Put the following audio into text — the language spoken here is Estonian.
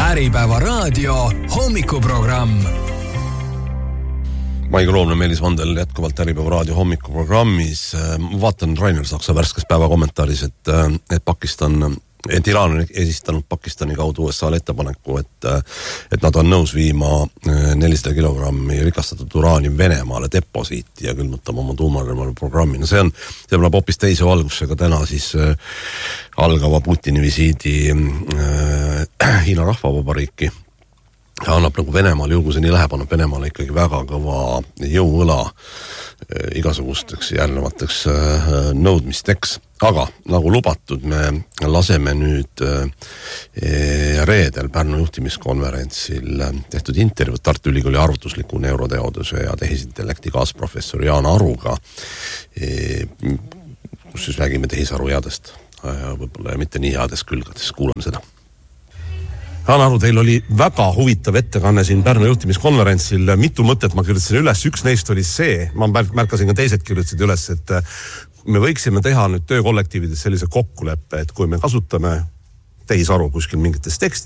Äripäeva raadio hommikuprogramm. Maigo Loomne, Meelis Vandel jätkuvalt Äripäeva raadio hommikuprogrammis. Vaatan Rainer Saksa värskes päeva kommentaaris, et Iraan on esistanud Pakistani kaudu USA'le ettepaneku, et nad on nõus viima 400 kilogrammi rikastatud uraani Venemaale deposiiti ja külmutab oma tuumarelva programmi. No see on hoopis teise valgusega täna siis algava Putini visiidi Hiina Rahvavabariiki. Ja annab nagu Venemaale, juhul kui see nii läheb, annab Venemaale ikkagi väga kõva jõuõla igasugusteks järgnevateks nõudmisteks. Aga nagu lubatud, me laseme nüüd reedel Pärnu juhtimiskonverentsil tehtud intervjuud Tartu Ülikooli arvutusliku neuroteaduse ja tehisintellekti kaasprofessor Jaan Aruga, kus siis räägime tehisaru headest, võib-olla mitte nii headest külgades. Kuulame seda. Jaan Aru, teil oli väga huvitav ettekanne siin Pärnu juhtimiskonverentsil. Mitu mõtet ma kirjutasin üles. Üks neist oli see, ma märkasin ka teised kirjutasid üles, et me võiksime teha nüüd töökollektiivides sellise kokkuleppe, et kui me kasutame tehisaru kuskil mingites tekstides,